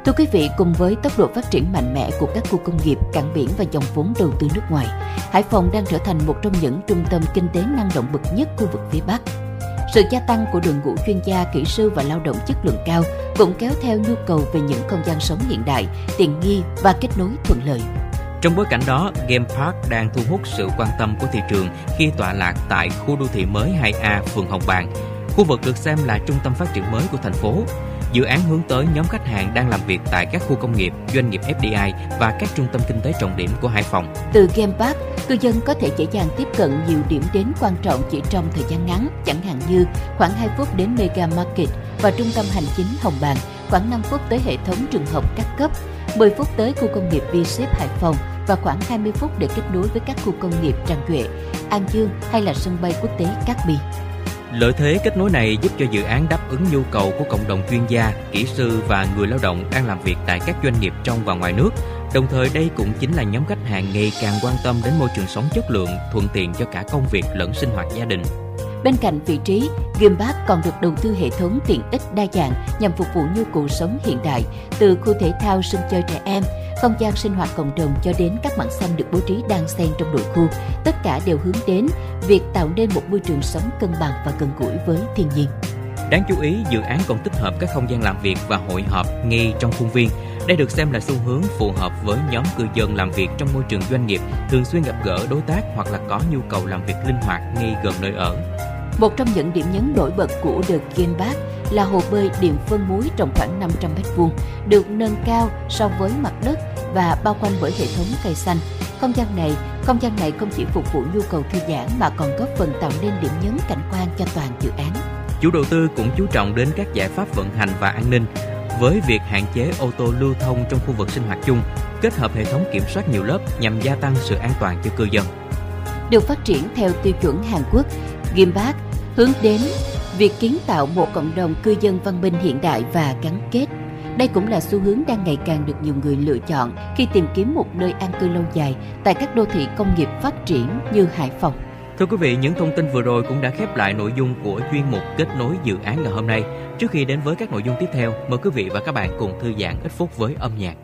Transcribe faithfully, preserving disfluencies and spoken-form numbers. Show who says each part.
Speaker 1: Thưa quý vị, cùng với tốc độ phát triển mạnh mẽ của các khu công nghiệp, cảng biển và dòng vốn đầu tư nước ngoài, Hải Phòng đang trở thành một trong những trung tâm kinh tế năng động bậc nhất khu vực phía Bắc. Sự gia tăng của đội ngũ chuyên gia, kỹ sư và lao động chất lượng cao cũng kéo theo nhu cầu về những không gian sống hiện đại, tiện nghi và kết nối thuận lợi.
Speaker 2: Trong bối cảnh đó, Game Park đang thu hút sự quan tâm của thị trường khi tọa lạc tại khu đô thị mới hai A, phường Hồng Bàng. Khu vực được xem là trung tâm phát triển mới của thành phố. Dự án hướng tới nhóm khách hàng đang làm việc tại các khu công nghiệp, doanh nghiệp ép đê i và các trung tâm kinh tế trọng điểm của Hải Phòng.
Speaker 1: Từ Game Park, cư dân có thể dễ dàng tiếp cận nhiều điểm đến quan trọng chỉ trong thời gian ngắn, chẳng hạn như khoảng hai phút đến Mega Market và trung tâm hành chính Hồng Bàng, khoảng năm phút tới hệ thống trường học các cấp, mười phút tới khu công nghiệp V-Ship Hải Phòng và khoảng hai mươi phút để kết nối với các khu công nghiệp Tràng Duệ, An Dương hay là sân bay quốc tế Cát Bi.
Speaker 2: Lợi thế kết nối này giúp cho dự án đáp ứng nhu cầu của cộng đồng chuyên gia, kỹ sư và người lao động đang làm việc tại các doanh nghiệp trong và ngoài nước. Đồng thời đây cũng chính là nhóm khách hàng ngày càng quan tâm đến môi trường sống chất lượng, thuận tiện cho cả công việc lẫn sinh hoạt gia đình.
Speaker 1: Bên cạnh vị trí, Game Park còn được đầu tư hệ thống tiện ích đa dạng nhằm phục vụ nhu cầu sống hiện đại, từ khu thể thao, sân chơi trẻ em, không gian sinh hoạt cộng đồng cho đến các mảng xanh được bố trí đan xen trong nội khu. Tất cả đều hướng đến việc tạo nên một môi trường sống cân bằng và gần gũi với thiên nhiên.
Speaker 2: Đáng chú ý, dự án còn tích hợp các không gian làm việc và hội họp ngay trong khuôn viên. Đây được xem là xu hướng phù hợp với nhóm cư dân làm việc trong môi trường doanh nghiệp, thường xuyên gặp gỡ đối tác hoặc là có nhu cầu làm việc linh hoạt ngay gần nơi ở.
Speaker 1: Một trong những điểm nhấn nổi bật của The Game Park là hồ bơi điện phân muối rộng khoảng năm trăm mét vuông, được nâng cao so với mặt đất và bao quanh bởi hệ thống cây xanh. Không gian này, không gian này không chỉ phục vụ nhu cầu thư giãn mà còn góp phần tạo nên điểm nhấn cảnh quan cho toàn dự án.
Speaker 2: Chủ đầu tư cũng chú trọng đến các giải pháp vận hành và an ninh, với việc hạn chế ô tô lưu thông trong khu vực sinh hoạt chung, kết hợp hệ thống kiểm soát nhiều lớp nhằm gia tăng sự an toàn cho cư dân.
Speaker 1: Được phát triển theo tiêu chuẩn Hàn Quốc, Game Park hướng đến việc kiến tạo một cộng đồng cư dân văn minh hiện đại và gắn kết. Đây cũng là xu hướng đang ngày càng được nhiều người lựa chọn khi tìm kiếm một nơi an cư lâu dài tại các đô thị công nghiệp phát triển như Hải Phòng.
Speaker 2: Thưa quý vị, những thông tin vừa rồi cũng đã khép lại nội dung của chuyên mục Kết nối dự án ngày hôm nay. Trước khi đến với các nội dung tiếp theo, mời quý vị và các bạn cùng thư giãn ít phút với âm nhạc.